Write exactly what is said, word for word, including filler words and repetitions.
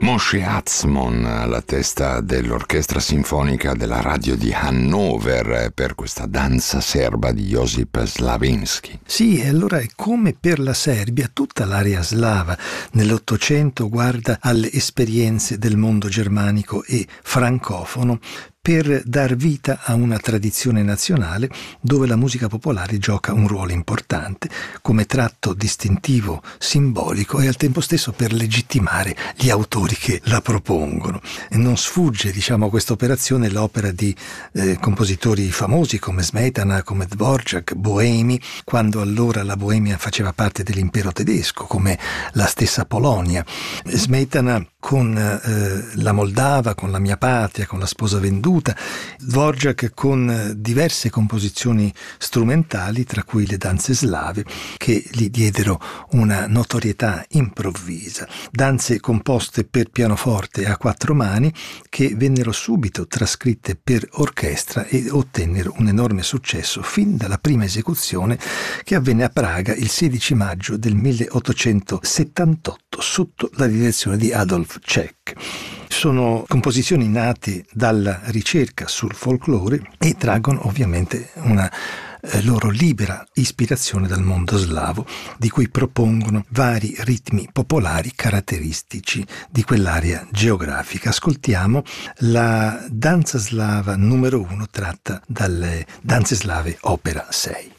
Moshe Atzmon alla testa dell'Orchestra Sinfonica della Radio di Hannover per questa danza serba di Josip Slavinsky. Sì, e allora è come per la Serbia, tutta l'area slava nell'Ottocento guarda alle esperienze del mondo germanico e francofono per dar vita a una tradizione nazionale dove la musica popolare gioca un ruolo importante come tratto distintivo, simbolico e al tempo stesso per legittimare gli autori che la propongono. E non sfugge, diciamo, a questa operazione l'opera di eh, compositori famosi come Smetana, come Dvorak, boemi, quando allora la Boemia faceva parte dell'impero tedesco, come la stessa Polonia. Smetana con eh, la Moldava, con La mia patria, con La sposa venduta, Dvorak con diverse composizioni strumentali, tra cui le danze slave, che gli diedero una notorietà improvvisa. Danze composte per pianoforte a quattro mani che vennero subito trascritte per orchestra e ottennero un enorme successo fin dalla prima esecuzione che avvenne a Praga il sedici maggio del milleottocentosettantotto sotto la direzione di Adolf Cech. Sono composizioni nate dalla ricerca sul folklore e traggono ovviamente una eh, loro libera ispirazione dal mondo slavo, di cui propongono vari ritmi popolari caratteristici di quell'area geografica. Ascoltiamo la danza slava numero uno tratta dalle Danze slave opera sei.